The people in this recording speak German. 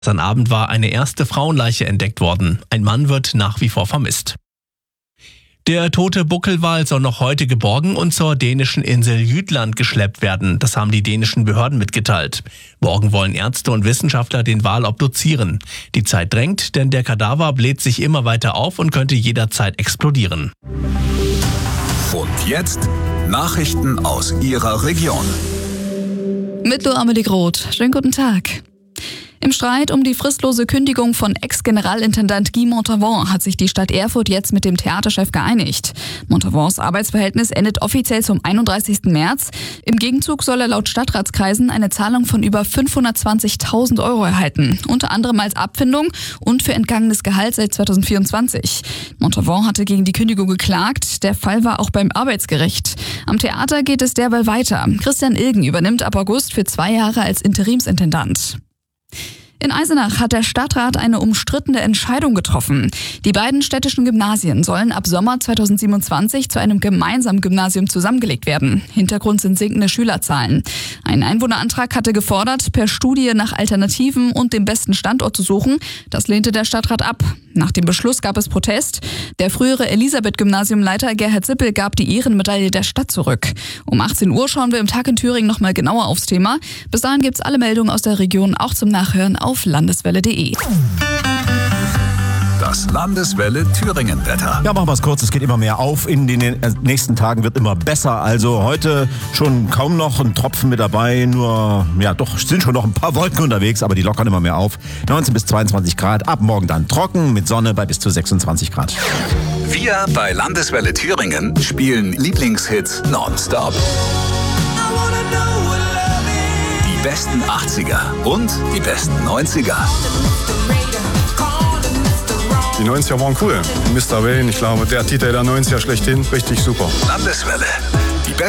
Gestern Abend war eine erste Frauenleiche entdeckt worden. Ein Mann wird nach wie vor vermisst. Der tote Buckelwal soll noch heute geborgen und zur dänischen Insel Jütland geschleppt werden. Das haben die dänischen Behörden mitgeteilt. Morgen wollen Ärzte und Wissenschaftler den Wal obduzieren. Die Zeit drängt, denn der Kadaver bläht sich immer weiter auf und könnte jederzeit explodieren. Und jetzt Nachrichten aus Ihrer Region. Mit Amelie Groth. Schönen guten Tag. Im Streit um die fristlose Kündigung von Ex-Generalintendant Guy Montauban hat sich die Stadt Erfurt jetzt mit dem Theaterchef geeinigt. Montaubans Arbeitsverhältnis endet offiziell zum 31. März. Im Gegenzug soll er laut Stadtratskreisen eine Zahlung von über 520.000 € erhalten. Unter anderem als Abfindung und für entgangenes Gehalt seit 2024. Montauban hatte gegen die Kündigung geklagt. Der Fall war auch beim Arbeitsgericht. Am Theater geht es derweil weiter. Christian Ilgen übernimmt ab August für 2 Jahre als Interimsintendant. In Eisenach hat der Stadtrat eine umstrittene Entscheidung getroffen. Die beiden städtischen Gymnasien sollen ab Sommer 2027 zu einem gemeinsamen Gymnasium zusammengelegt werden. Hintergrund sind sinkende Schülerzahlen. Ein Einwohnerantrag hatte gefordert, per Studie nach Alternativen und dem besten Standort zu suchen. Das lehnte der Stadtrat ab. Nach dem Beschluss gab es Protest. Der frühere Elisabeth-Gymnasiumleiter Gerhard Sippel gab die Ehrenmedaille der Stadt zurück. Um 18 Uhr schauen wir im Tag in Thüringen nochmal genauer aufs Thema. Bis dahin gibt's alle Meldungen aus der Region auch zum Nachhören auf landeswelle.de. Das Landeswelle Thüringen-Wetter. Ja, machen wir es kurz. Es geht immer mehr auf. In den nächsten Tagen wird immer besser. Also heute schon kaum noch ein Tropfen mit dabei. Nur, ja doch, sind schon noch ein paar Wolken unterwegs, aber die lockern immer mehr auf. 19 bis 22 Grad. Ab morgen dann trocken mit Sonne bei bis zu 26 Grad. Wir bei Landeswelle Thüringen spielen Lieblingshits nonstop. Die besten 80er und die besten 90er. Die 90er waren cool. Mr. Wayne, ich glaube, der Titel der 90er schlechthin, richtig super. Landeswelle.